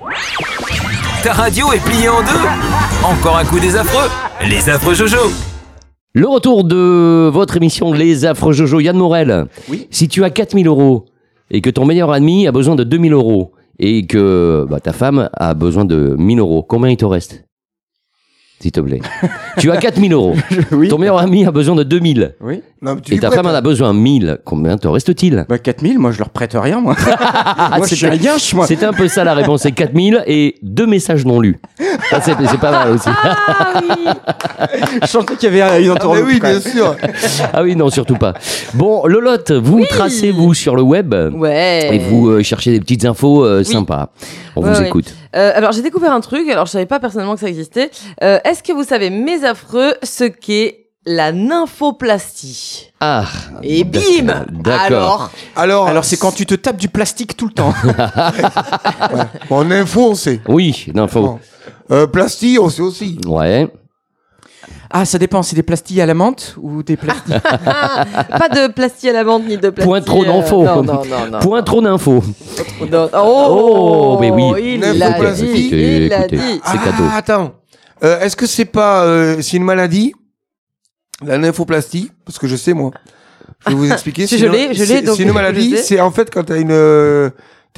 Ta radio est pliée en deux. Encore un coup des affreux. Les affreux Jojo. Le retour de votre émission Les Affreux Jojo. Yann Morel, Oui. si tu as 4 000 € et que ton meilleur ami a besoin de 2 000 € et que ta femme a besoin de 1 000 €, combien il te reste ? S'il te plaît. Tu as 4 000 €. Oui. Ton meilleur ami a besoin de 2 000. Oui. Non, mais tu Et lui ta prêtes, femme en a besoin de 1 000. Combien te reste-t-il ? 4 000, moi je leur prête rien, moi. Moi je suis un yinche, moi. C'était un peu ça la réponse, c'est 4 000 et 2 messages non lus. Ça, c'est pas mal aussi. Ah oui. Je sentais qu'il y avait une Ah, mais entourloupe. oui, quand bien même. sûr. Ah oui, non, surtout pas. Bon, Lolotte, vous tracez, vous, sur le web Ouais. et vous cherchez des petites infos sympas. On vous Ouais. écoute. Alors j'ai découvert un truc, alors je savais pas personnellement que ça existait. Est-ce que vous savez, mes affreux, ce qu'est la nymphoplastie? Ah, Et bim. d'accord. Alors c'est quand tu te tapes du plastique tout le temps. En info, on sait. Oui, d'infos. Plastique, on sait aussi. Ouais. Ah, ça dépend, c'est des plastilles à la menthe ou des plastilles. Pas de plastie à la menthe ni de plastie. Point trop d'infos. Non. Point trop d'infos. Non. Oh, mais oui. Il Nymphoplastie. l'a dit. Il l'a Écoutez. dit. C'est cadeau. Attends. Est-ce que c'est pas c'est une maladie, la nymphoplastie? Parce que je sais moi. Je vais vous expliquer. Je l'ai, donc C'est une je maladie. sais. C'est en fait quand t'as une